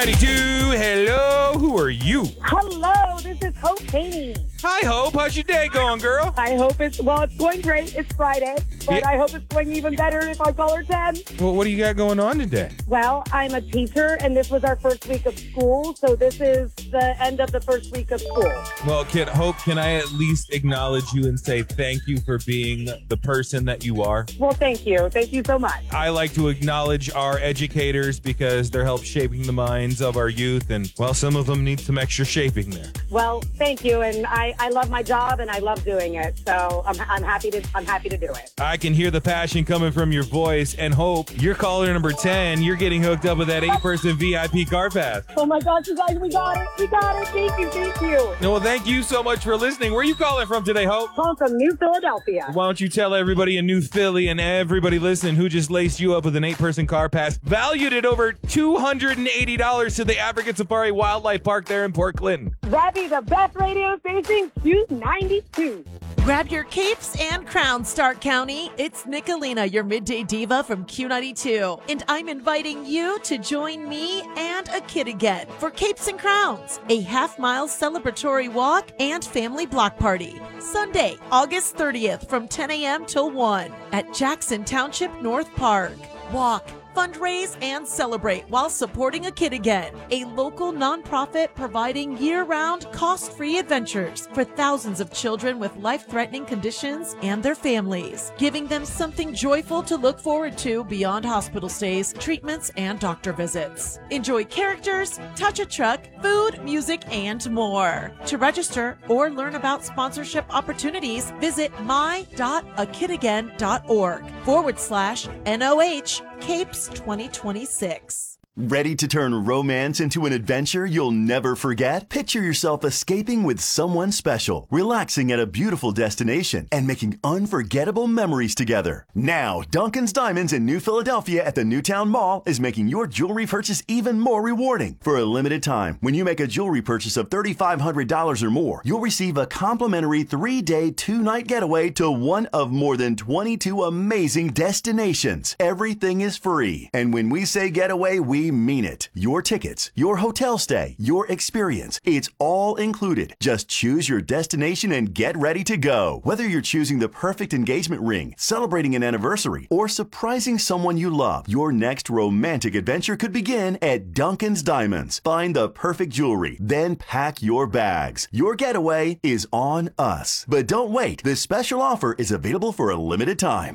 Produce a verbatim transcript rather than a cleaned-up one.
ninety-two, hello, who are you? Hello, this is Hope Haney. Hi, Hope. How's your day going, girl? I hope it's, well, it's going great. It's Friday, but Yeah. I hope it's going even better if I call her ten. Well, what do you got going on today? Well, I'm a teacher, and this was our first week of school, so this is the end of the first week of school. Well, can, Hope, can I at least acknowledge you and say thank you for being the person that you are? Well, thank you. Thank you so much. I like to acknowledge our educators because they're help shaping the minds of our youth, and, well, some of them need some extra shaping there. Well, thank you, and I, I love my job, and I love doing it, so I'm, I'm happy to I'm happy to do it. I can hear the passion coming from your voice, and Hope, you're caller number ten. You're getting hooked up with that eight-person V I P car pass. Oh my gosh, you guys, we got it. We got it. Thank you. Thank you. No, well, thank you so much for listening. Where are you calling from today, Hope? Calling from New Philadelphia. Why don't you tell everybody in New Philly and everybody listening who just laced you up with an eight-person car pass valued at over two hundred eighty dollars to the African Safari Wildlife Park there in Port Clinton. That'd be the best radio station, Q ninety-two. Grab your capes and crowns, Stark County. It's Nicolina, your midday diva from Q ninety-two. And I'm inviting you to join me and a kid again for Capes and Crowns, a half-mile celebratory walk and family block party. Sunday, August thirtieth from ten a.m. till one at Jackson Township North Park. Walk, fundraise, and celebrate while supporting a kid again, a local nonprofit providing year-round cost-free adventures for thousands of children with life-threatening conditions and their families, giving them something joyful to look forward to beyond hospital stays, treatments, and doctor visits. Enjoy characters, touch a truck, food, music, and more. To register or learn about sponsorship opportunities, visit my.akidagain.org forward slash NOH Capes twenty twenty-six. Ready to turn romance into an adventure you'll never forget? Picture yourself escaping with someone special, relaxing at a beautiful destination, and making unforgettable memories together. Now, Duncan's Diamonds in New Philadelphia at the Newtown Mall is making your jewelry purchase even more rewarding. For a limited time, when you make a jewelry purchase of three thousand five hundred dollars or more, you'll receive a complimentary three-day, two-night getaway to one of more than twenty-two amazing destinations. Everything is free. And when we say getaway, we We mean it. Your tickets, your hotel stay, your experience, it's all included. Just choose your destination and get ready to go. Whether you're choosing the perfect engagement ring, celebrating an anniversary, or surprising someone you love, your next romantic adventure could begin at Duncan's Diamonds. Find the perfect jewelry, then pack your bags. Your getaway is on us. But don't wait. This special offer is available for a limited time.